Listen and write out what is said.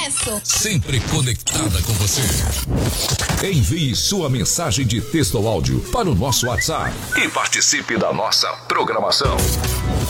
sucesso. Sempre conectada com você. Envie sua mensagem de texto ou áudio para o nosso WhatsApp e participe da nossa programação.